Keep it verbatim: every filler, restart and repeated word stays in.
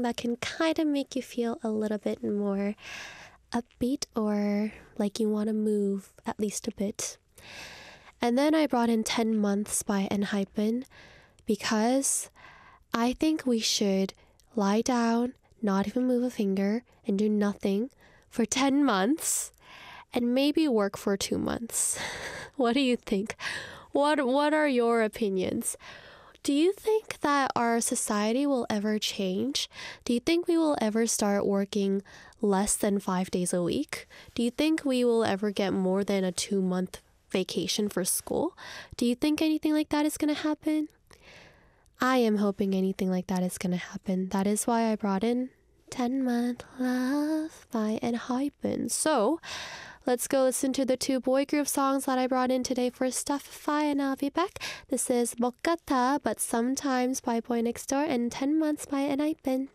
that can kind of make you feel a little bit more upbeat or like you want to move at least a bit. And then I brought in ten months by Enhypen because I think we should lie down, not even move a finger, and do nothing for ten months and maybe work for two months. What do you think? What what are your opinions? Do you think that our society will ever change? Do you think we will ever start working less than five days a week? Do you think we will ever get more than a two-month vacation for school? Do you think anything like that is going to happen? I am hoping anything like that is going to happen. That is why I brought in ten month Love by Enhypen. So, let's go listen to the two boy group songs that I brought in today for Stuffify, and I'll be back. This is 못 같아, but sometimes by Boy Next Door, and ten months by Enhypen.